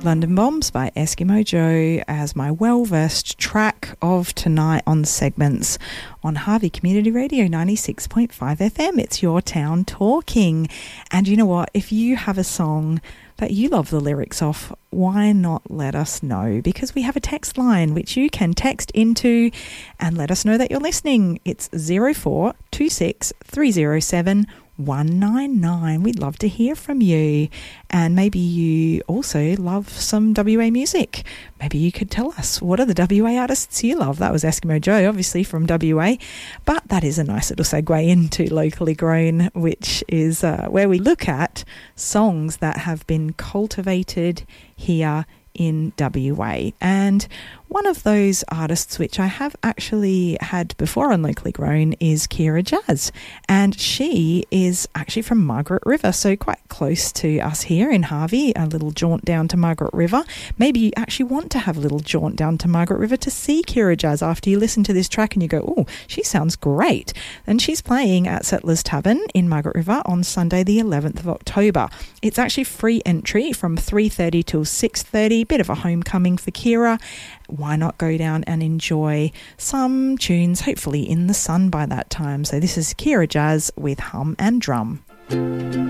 London Bombs by Eskimo Joe as my well-versed track of tonight on Segments on Harvey Community Radio 96.5 FM. It's your town talking. And you know what? If you have a song that you love the lyrics of, why not let us know? Because we have a text line which you can text into and let us know that you're listening. It's 0426 307 199. We'd love to hear from you. And maybe you also love some WA music. Maybe you could tell us, what are the WA artists you love? That was Eskimo Joe, obviously from WA. But that is a nice little segue into Locally Grown, which is where we look at songs that have been cultivated here in WA. And one of those artists which I have actually had before on Locally Grown is Kira Jazz, and she is actually from Margaret River, so quite close to us here in Harvey. A little jaunt down to Margaret River. Maybe you actually want to have a little jaunt down to Margaret River to see Kira Jazz after you listen to this track and you go, oh, she sounds great. And she's playing at Settlers Tavern in Margaret River on Sunday the 11th of October. It's actually free entry from 3:30 till 6:30, bit of a homecoming for Kira. Why not go down and enjoy some tunes, hopefully in the sun by that time. So this is Kira Jazz with Hum and Drum.